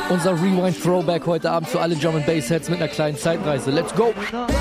Unser Rewind Throwback heute Abend für alle Drum and Bass Heads mit einer kleinen Zeitreise. Let's go!